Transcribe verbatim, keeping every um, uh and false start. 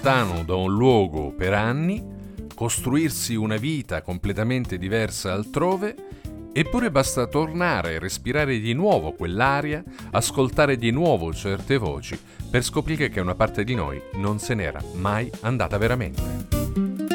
lontano da un luogo per anni, costruirsi una vita completamente diversa altrove, eppure basta tornare e respirare di nuovo quell'aria, ascoltare di nuovo certe voci, per scoprire che una parte di noi non se n'era mai andata veramente.